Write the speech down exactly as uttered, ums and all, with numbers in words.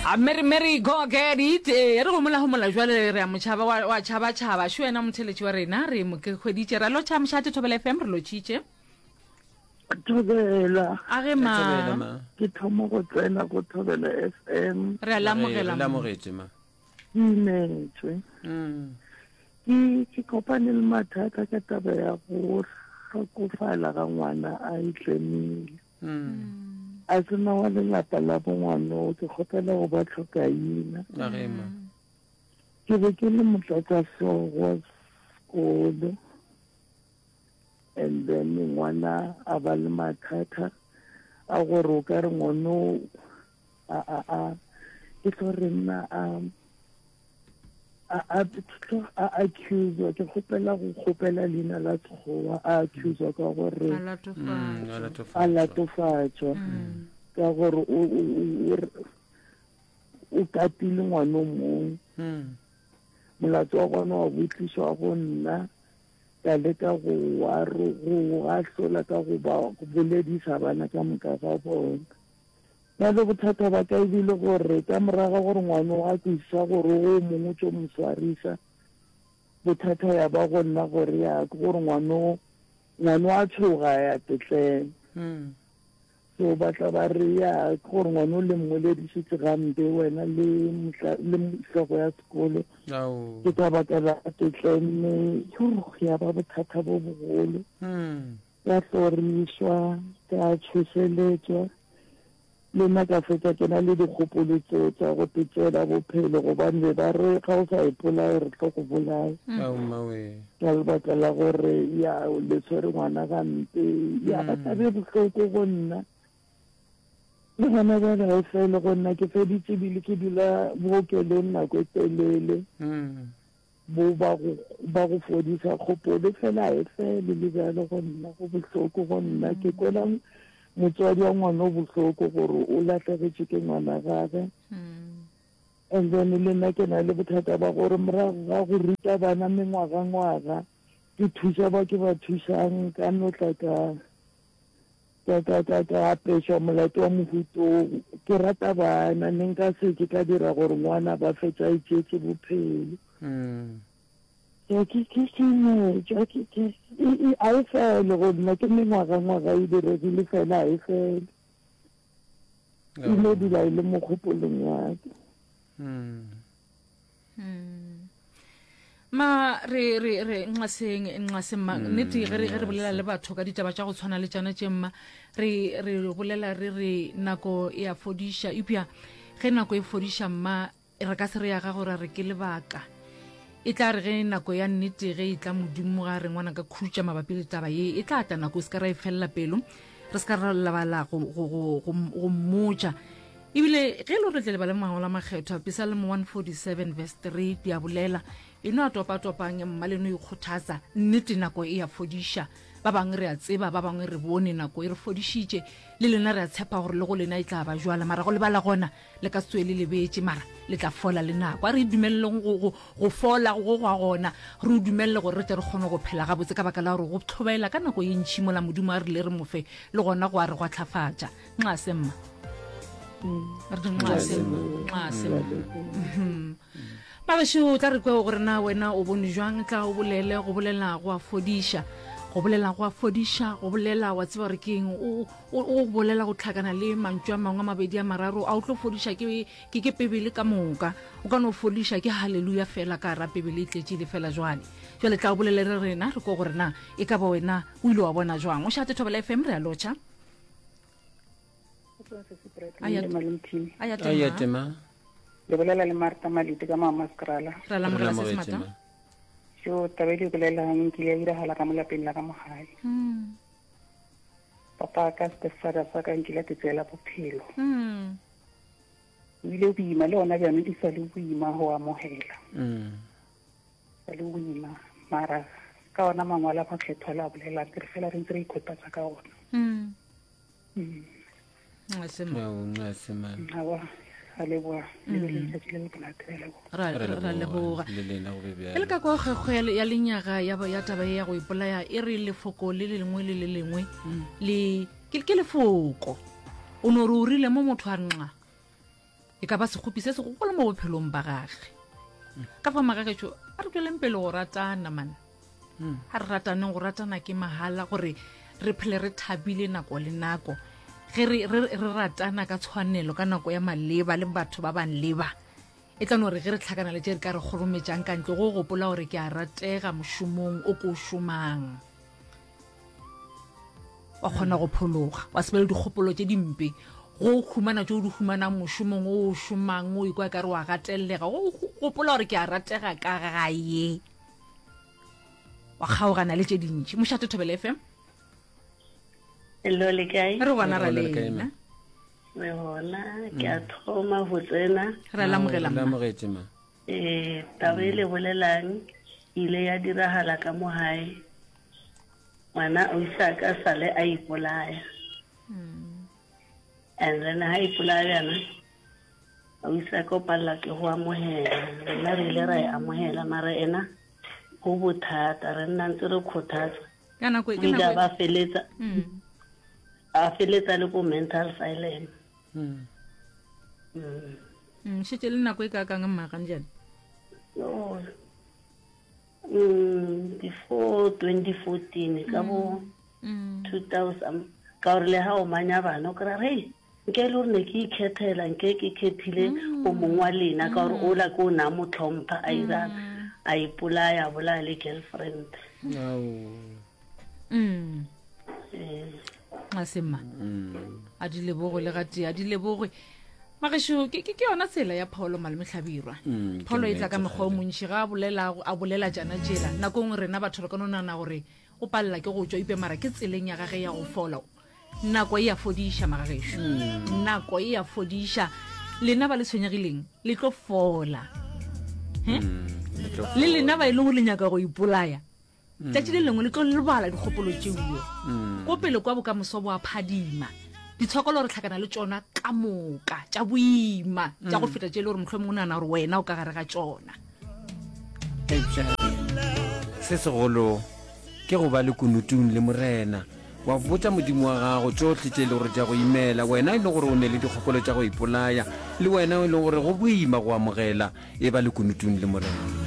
ha meri meri go get it e re go mola go mola jwale re a motšhaba wa tšhaba tšhaba sho ena motheletši wa rena re mo ke khweditše ra lo tšha mšate Thobela F M re lo tšitše Thobela a ge ma ke thomo go tsena go Thobela F M re a lamogela la mogetse ma ke inetswe mm ke ke kopane le mathata ka taba ya go hlokofala ga ngwana a itlemile mm a sena wa lelapa la bongwano ke kgopela go ba tlhokaina a ge ma ke be ke le motlatsahlooho wa sekolo and then ngwana a ba le mathata a gore o ka re ngwano a a a ke gore nna a a a accuse ke kgopela go kgopela leina la tsoga a accuse ka gore a latofatšwa ka gore o katile ngwana o mongwe molato wa gona wa botlišwa go nna ka leka go wa go ga hlola ka go ba boledisa bana ka moka ga bona ba le bothata ba ka ebile gore ka moraga gore ngwana o a tsisa gore o mongwe tšo moswarisa bothata ya ba go nna gore ya gore ngwana ngwana a tshoga ya tetleng so batla ba re ya gore ngwana o le mmoledisitse gampe wena le tlhogo ya sekolo ke ka baka la tetleng ya ba bothata bo bogolo ka tlorišwa ka tshošeletswa le nna ka fetsa ke na le dikgopolo tseo tsa go tetšela bophelo gobane ba re ga o sa ipolae re tlo go bolaya ka lebaka la gore ya le tshwere ngwana gampe ya ba tabe bohloko go nna le gona bale ga o fele go nna ke feditse bile ke dula bookelong nako e telele bo ba go fodisa kgopolo fela e fele le bjale go nna go bohloko go nna ke kwela motswadi wa ngwana o bohloko gore o latlhegetše ke ngwana gage and then le nna ke na le bothata ba gore morago ga go ruta bana mengwaga-ngwaga ke thuša ba ke ba thušang ka notla ka ka apešwa molato wa mofutong ke rata bana ne nka se ke ka dira gore ngwana ba fetša itšetse bophelo ke ke ke ke ke a e fele go nna ke mengwaga-ngwaga e diregile fela a e fele e le dila e le mo kgopolong yake ma re re re ngaseng ngaseng ma nete re re bolela le batho ka ditaba tša go tshwana le tšana tše mma re re bolela re re nako e a fodisha ipya ge nako e fodisha mma re ka se re ya ga gore re ke lebaka e tla re ge nako ya nnete ge e tla modimo ga re ngwana ka khutša mabapi le taba ye e tla ta nako se ka ra e felela pelo re se ka ra labala go mmotša ebile ge le re tle le ba le mangola makgetho Psalm one forty-seven verse three di a bolela eno a topa-topang mma leno e kgothatsa nnete nako e a fodiša ba bangwe re a tseba ba bangwe re bone nako e re fodišitše le lena re a tshepa gore le go lena e tla ba jwala mara go lebala gona le ka setswe le lebetse mara le tla fola le nako a re dumelele go fola go gwa gona re dumelele gore re tle re kgone go phela gabotse ka baka la gore go tlhobaela ka nako ye ntšhi mola modimo a re le re mofe le gona go a re go a tlhafatša nxa semma mabešo o tla re kwe gore na wena o bone jwang tla o bolele go bolela go a fodiša go bolela go a fodiša go bolela wa tseba re keng o bolela go tlhakana le mantšu a mangwe a mabedi a mararo a o tlo fodiša ke ke pebele ka moka o ka no fodiša ke haleluya fela ka ra pebele e tletšile fela jwale jwale tla o bolele re rena re kwe gore na e ka ba wena o ile wa bona jwang o šate Thobela F M re a lotšha ayatema le bolela le Martha Malite ka mama Skrala ra la mogela se semata yo tabeli bolela nkile ira hala ka molapeng la ka mogae papa ka stefada sa ka nkile te tsela bophelo mm ile boima le ona bjana di sa le boima ho amohela mm sa le boima mara ka ona mangwala ba kgetho la bolela ke re fela re ntse re ikopatsa ka ona mm mm ngasema ngasema hawa halebwa le le tšhile le bona tela go ra ra le boga le lena go bebya le ka go gegwe ya lenyaga ya ba ya taba ya go ipolaya e re lefoko le le lengwe le le lengwe le ke ke lefoko o no re urile mo motho a nqa e ka ba sekgopi se segolo mo bophelong ba gage ka fa magagetso a re tsweleng pele go ratana man a re rataneng go ratana ke mahala gore re phele re thabile nako le nako ge re ratana ka tshwanelo ka nako ya maleba le batho ba bang leba e tla no re ge re tlhakana le tse re ka re gorometsang ka ntle go gopola gore ke a ratega mošomong o ko o šomang wa kgona go phologa wa sebele dikgopolo tse dimpe go humana tse o di humanang mošomong o o šomang o ikwa ka re wa gatelega go gopola gore ke a ratega ka gae wa kgaogana le tse dintši Mošate Thobela F M. Hello le kae? Re bona ra lena. We bona ke a thoma go tsena. Ra lamogela la mogetse ma. Eh tabele bolelang ile ya dirahala ka mo hae. Ngwana o isa ka sale a ipolaya. And then ha ipolaya na. O isa ko palla ke go amohela. Rena re ile ra e amohela mara ena go bothata re nna ntse re khothatsa. Kana go ke ba feletsa. a feletsa le ko mental asylum. Mm. Mm. Mm, shete le nako e ka ka ngama ka njane. No. Mm, before twenty fourteen ka bo two thousand ka re le ha o manya bana ka re hey nke le rene ke ikhethela nke ke khethile o mongwa lena ka re o la ko na mo tlhompha a ira a ipolaya bola le girlfriend. No. Mm. Eh a sema a di lebogo le gati a di lebogo magesho ke ke yona tsela ya Paulo Malmehlabirwa. Paulo e tla ka megwa o montši ga bolela a bolela jana jela nako ngwe rena batho re ka nona gore o palla ke go tswa ipe mara ke tseleng ya gage ya go fola nako e ya fodisha magesho nako e ya fodisha lena ba le tshwenyegileng le tlo fola he le lena ba ile go lenyaka go ipolaya tšatši le lengwe le tlo lebala dikgopolo tšeo ko pele kwa boka mosobo a phadima ditshokolo re tlhakana le tsona ka moka tša boima tša go feta tše le gore mohlomongwe o nana gore wena o ka gare ga tsona se segolo ke go ba le kunutung le morena wa botsa modimo wa gago tsotlhe tše le gore tša go imela wena e le gore o ne le dikgopolo tša go ipolaya le wena e le gore go boima go amogela e ba le kunutung le morena.